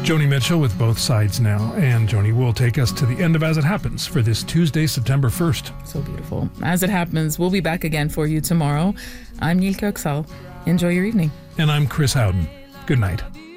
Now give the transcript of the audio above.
Joni Mitchell with Both Sides Now. And Joni will take us to the end of As It Happens for this Tuesday, September 1st. So beautiful. As It Happens, we'll be back again for you tomorrow. I'm Nilke Oksal. Enjoy your evening. And I'm Chris Howden. Good night.